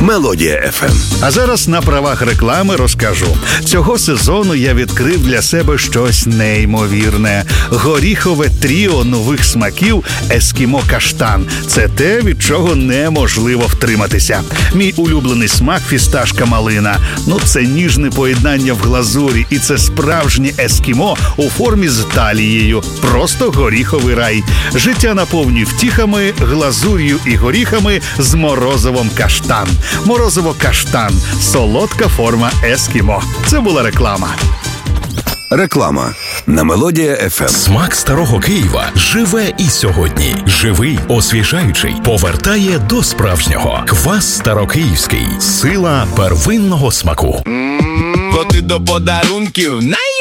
Мелодія ФМ. А зараз на правах реклами розкажу. Цього сезону я відкрив для себе щось неймовірне. Горіхове тріо нових смаків «Ескімо Каштан». Це те, від чого неможливо втриматися. Мій улюблений смак – фісташка-малина. Це ніжне поєднання в глазурі, і це справжнє ескімо у формі з талією. Просто горіховий рай. Життя наповнює втіхами, глазур'ю і горіхами з морозивом каштан. Морозиво каштан – солодка форма ескімо. Це була реклама. Реклама на Мелодія ФМ. Смак старого Києва живе і сьогодні. Живий, освіжаючий, повертає до справжнього. Квас старокиївський. Сила первинного смаку. От і до подарунків